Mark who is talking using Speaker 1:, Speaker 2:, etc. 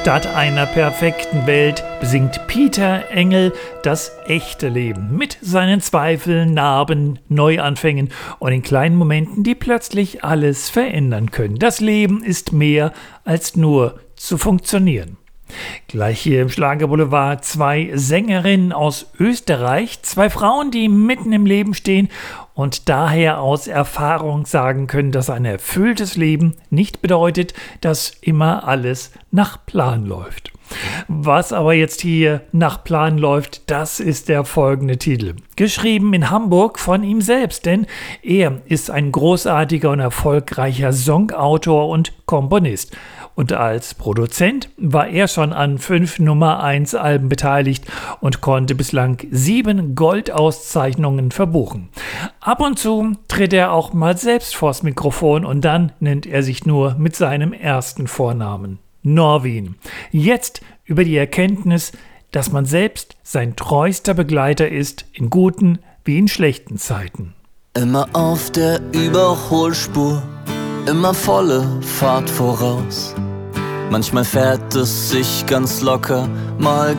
Speaker 1: Statt einer perfekten Welt besingt Peter Engel das echte Leben mit seinen Zweifeln, Narben, Neuanfängen und den kleinen Momenten, die plötzlich alles verändern können. Das Leben ist mehr als nur zu funktionieren. Gleich hier im Schlagerboulevard 2 Sängerinnen aus Österreich, 2 Frauen, die mitten im Leben stehen und daher aus Erfahrung sagen können, dass ein erfülltes Leben nicht bedeutet, dass immer alles nach Plan läuft. Was aber jetzt hier nach Plan läuft, das ist der folgende Titel. Geschrieben in Hamburg von ihm selbst, denn er ist ein großartiger und erfolgreicher Songautor und Komponist. Und als Produzent war er schon an 5 Nummer-1-Alben beteiligt und konnte bislang 7 Goldauszeichnungen verbuchen. Ab und zu tritt er auch mal selbst vors Mikrofon und dann nennt er sich nur mit seinem ersten Vornamen, Norwin. Jetzt über die Erkenntnis, dass man selbst sein treuster Begleiter ist, in guten wie in schlechten Zeiten.
Speaker 2: Immer auf der Überholspur, immer volle Fahrt voraus. Manchmal fährt es sich ganz locker, mal